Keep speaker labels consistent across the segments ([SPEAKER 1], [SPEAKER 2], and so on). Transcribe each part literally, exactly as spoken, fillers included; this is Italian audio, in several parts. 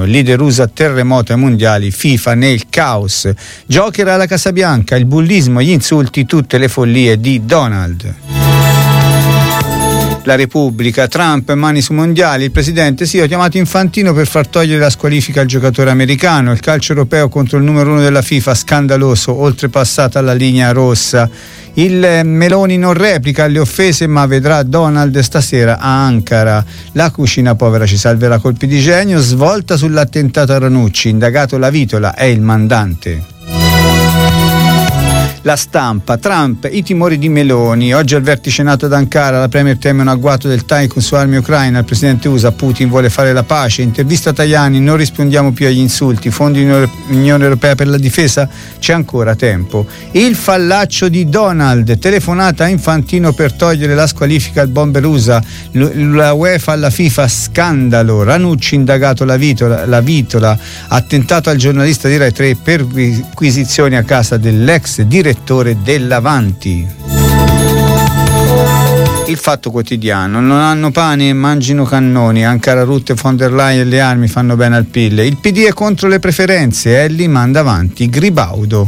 [SPEAKER 1] Mourinho, leader U S A terremoto ai mondiali, FIFA nel caos, Joker alla Casa Bianca, il bullismo, gli insulti, tutte le follie di Donald. La Repubblica, Trump, mani su mondiali, il presidente sì, ho chiamato Infantino per far togliere la squalifica al giocatore americano, il calcio europeo contro il numero uno della FIFA, scandaloso, oltrepassata la linea rossa. Il Meloni non replica alle offese ma vedrà Donald stasera a Ankara. La cucina povera ci salverà colpi di genio, svolta sull'attentato a Ranucci, indagato La Vitola, è il mandante. La Stampa, Trump, i timori di Meloni. Oggi al vertice NATO ad Ankara la premier teme un agguato del Tycoon su armi ucraine. Il presidente U S A, Putin vuole fare la pace. Intervista a Tajani, non rispondiamo più agli insulti. Fondi Unione Europea per la difesa, c'è ancora tempo. Il fallaccio di Donald, telefonata a Infantino per togliere la squalifica al bomber U S A. La UEFA alla FIFA, scandalo. Ranucci indagato La Vitola, la Vitola. Attentato al giornalista di Rai tre, perquisizioni a casa dell'ex direttore dell'Avanti. Il Fatto Quotidiano, non hanno pane e mangino cannoni, Ankara, Rutte, von der Leyen, le armi fanno bene al P I L. Il P D è contro le preferenze, Elli manda avanti Gribaudo.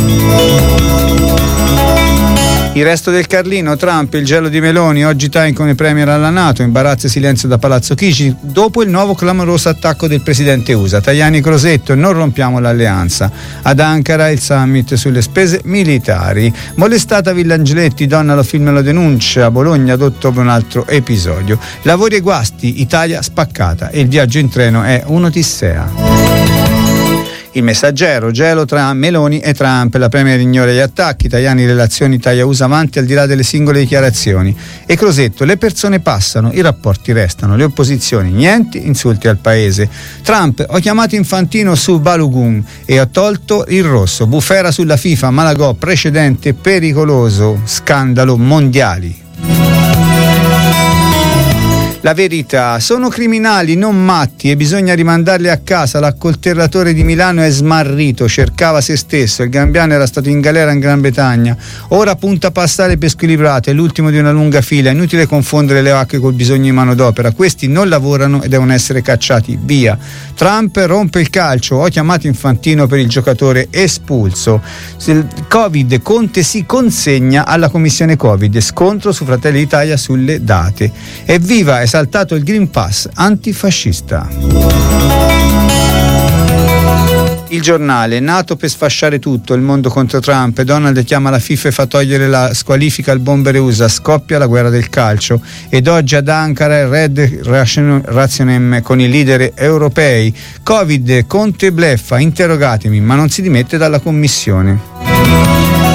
[SPEAKER 1] Il resto del Carlino, Trump, il gelo di Meloni, oggi time con i premier alla NATO, imbarazzo e silenzio da Palazzo Chigi, dopo il nuovo clamoroso attacco del presidente U S A. Tajani, Crosetto, non rompiamo l'alleanza. Ad Ankara il summit sulle spese militari. Molestata Villangeletti, donna lo film lo denuncia, Bologna adotto un altro episodio. Lavori e guasti, Italia spaccata e il viaggio in treno è un'odissea. Il Messaggero, gelo tra Meloni e Trump, la premier ignora gli attacchi, Tajani relazioni Italia-U S A avanti al di là delle singole dichiarazioni. E Crosetto, le persone passano, i rapporti restano, le opposizioni niente, insulti al paese. Trump, ho chiamato Infantino su Balogun e ho tolto il rosso, bufera sulla FIFA, Malagò, precedente pericoloso, scandalo mondiali. La Verità, sono criminali, non matti e bisogna rimandarli a casa. L'accoltellatore di Milano è smarrito, cercava se stesso, il gambiano era stato in galera in Gran Bretagna, ora punta a passare per squilibrato, è l'ultimo di una lunga fila, inutile confondere le vacche col bisogno di manodopera, questi non lavorano e devono essere cacciati via. Trump rompe il calcio, ho chiamato Infantino per il giocatore espulso. Il Covid, Conte si consegna alla commissione Covid, scontro su Fratelli d'Italia sulle date. Evviva, è saltato il Green Pass antifascista. Il Giornale, NATO per sfasciare tutto, il mondo contro Trump, Donald chiama la FIFA e fa togliere la squalifica al bomber U S A, scoppia la guerra del calcio ed oggi ad Ankara il Red Razionem con i leader europei. Covid, Conte bleffa, interrogatemi, ma non si dimette dalla commissione.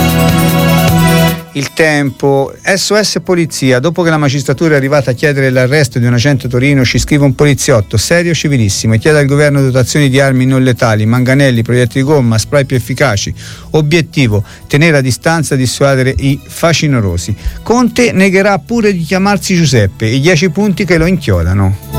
[SPEAKER 1] Il Tempo, S O S Polizia, dopo che la magistratura è arrivata a chiedere l'arresto di un agente a Torino, ci scrive un poliziotto serio, civilissimo, e chiede al governo dotazioni di armi non letali, manganelli, proiettili di gomma, spray più efficaci. Obiettivo, tenere a distanza, dissuadere i facinorosi. Conte negherà pure di chiamarsi Giuseppe, i dieci punti che lo inchiodano.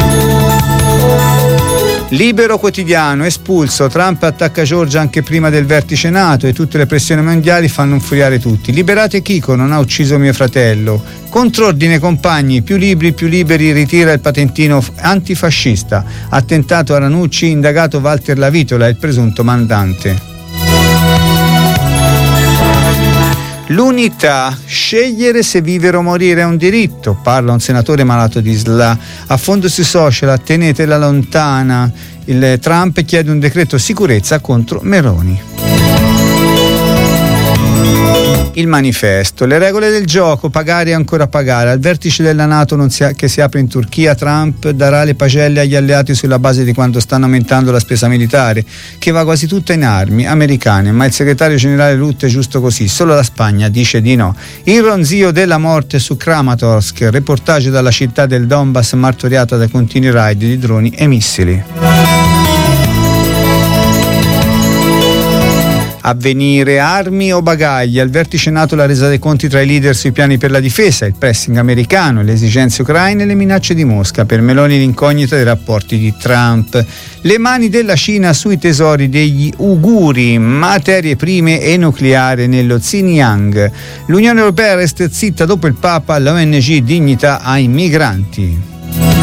[SPEAKER 1] Libero Quotidiano, espulso, Trump attacca Giorgia anche prima del vertice NATO e tutte le pressioni mondiali fanno infuriare tutti. Liberate Chico, non ha ucciso mio fratello. Contrordine compagni, più libri, più liberi, ritira il patentino antifascista. Attentato a Ranucci, indagato Walter La Vitola, il presunto mandante. L'Unità, scegliere se vivere o morire è un diritto, parla un senatore malato di S L A. A fondo sui social, tenetela lontana. Il Trump chiede un decreto sicurezza contro Meloni. Il Manifesto, le regole del gioco, pagare e ancora pagare. Al vertice della NATO non si, che si apre in Turchia, Trump darà le pagelle agli alleati sulla base di quanto stanno aumentando la spesa militare, che va quasi tutta in armi americane, ma il segretario generale Rutte è giusto così, solo la Spagna dice di no. Il ronzio della morte su Kramatorsk, reportage dalla città del Donbass martoriata dai continui raid di droni e missili. Avvenire, armi o bagagli, al vertice NATO la resa dei conti tra i leader sui piani per la difesa, il pressing americano, le esigenze ucraine e le minacce di Mosca, per Meloni l'incognita dei rapporti di Trump, le mani della Cina sui tesori degli uiguri, materie prime e nucleare nello Xinjiang, l'Unione Europea resta zitta dopo il Papa, l'O N G dignità ai migranti.